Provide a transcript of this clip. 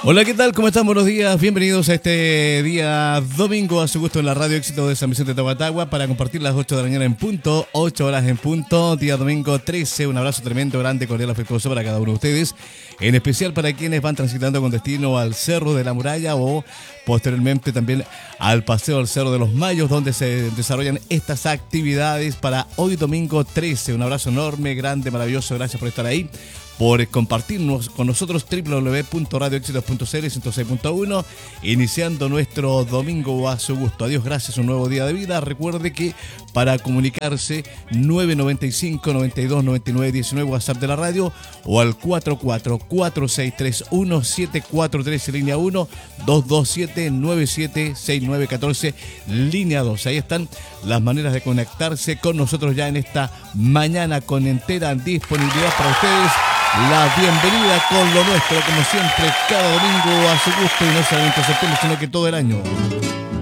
Hola, ¿qué tal? ¿Cómo están? Buenos días. Bienvenidos a este día domingo a su gusto en la Radio Éxito de San Vicente de Tahuatahua para compartir las 8 de la mañana en punto, 8 horas en punto, día domingo 13. Un abrazo tremendo, grande, cordial, afectuoso para cada uno de ustedes, en especial para quienes van transitando con destino al Cerro de la Muralla o posteriormente también al Paseo del Cerro de los Mayos, donde se desarrollan estas actividades para hoy domingo 13. Un abrazo enorme, grande, maravilloso. Gracias por estar ahí, por compartirnos con nosotros www.radioexitos.cl 106.1, iniciando nuestro domingo a su gusto. Adiós, gracias, un nuevo día de vida. Recuerde que para comunicarse 995 92 99 19 WhatsApp de la radio o al 444-631-743 línea 1, 227-976914 línea 2. Ahí están las maneras de conectarse con nosotros ya en esta mañana con entera disponibilidad para ustedes. La bienvenida con lo nuestro, como siempre, cada domingo a su gusto, y no solamente en septiembre, sino que todo el año.